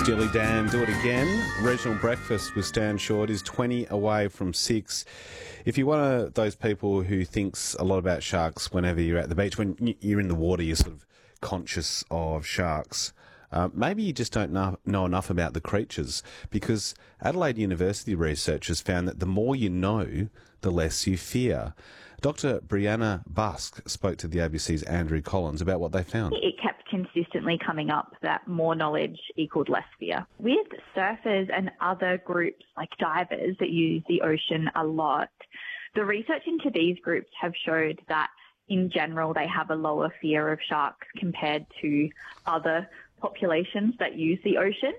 Steely Dan, do it again. Regional breakfast with Stan Short is 20 away from 6. If you're one of those people who thinks a lot about sharks whenever you're at the beach, when you're in the water, you're sort of conscious of sharks. Maybe you just don't know enough about the creatures, because Adelaide University researchers found that the more you know, the less you fear. Dr. Brianna Busk spoke to the ABC's Andrew Collins about what they found. It kept consistently coming up that more knowledge equaled less fear. With surfers and other groups like divers that use the ocean a lot, the research into these groups have showed that in general they have a lower fear of sharks compared to other populations that use the ocean.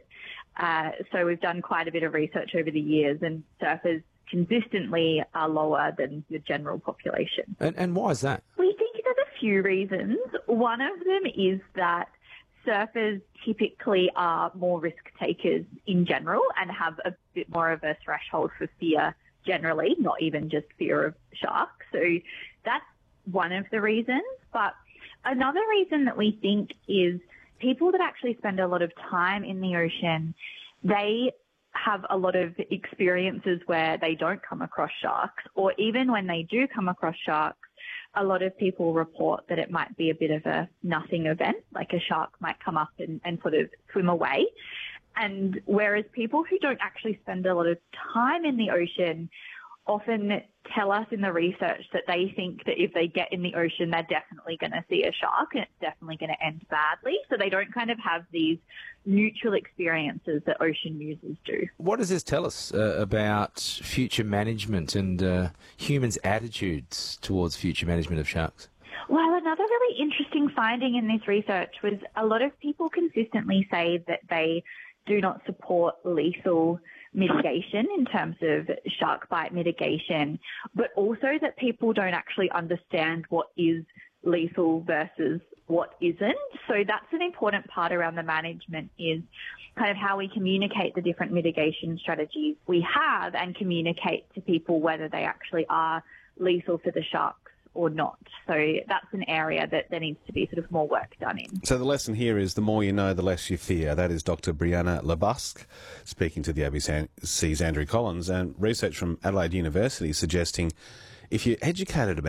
So we've done quite a bit of research over the years, and surfers consistently are lower than the general population. And why is that? We think there's a few reasons. One of them is that surfers typically are more risk takers in general and have a bit more of a threshold for fear generally, not even just fear of sharks. So that's one of the reasons. But another reason that we think is people that actually spend a lot of time in the ocean, they have a lot of experiences where they don't come across sharks, or even when they do come across sharks, a lot of people report that it might be a bit of a nothing event, like a shark might come up and sort of swim away. And whereas people who don't actually spend a lot of time in the ocean often tell us in the research that they think that if they get in the ocean, they're definitely going to see a shark and it's definitely going to end badly. So they don't kind of have these neutral experiences that ocean users do. What does this tell us about future management and humans' attitudes towards future management of sharks? Well, another really interesting finding in this research was a lot of people consistently say that they do not support lethal mitigation in terms of shark bite mitigation, but also that people don't actually understand what is lethal versus what isn't. So that's an important part around the management, is kind of how we communicate the different mitigation strategies we have and communicate to people whether they actually are lethal for the sharks or not. So that's an area that there needs to be sort of more work done in. So the lesson here is the more you know, the less you fear. That is Dr. Brianna Busk speaking to the ABC's Andrew Collins, and research from Adelaide University suggesting if you're educated about